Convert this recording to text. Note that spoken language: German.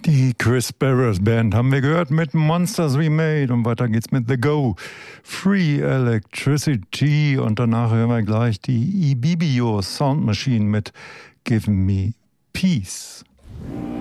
Die Chris Barrett Band haben wir gehört mit Monsters We Made und weiter geht's mit The Go, Free Electricity und danach hören wir gleich die Ibibio Sound Machine mit Give Me Peace.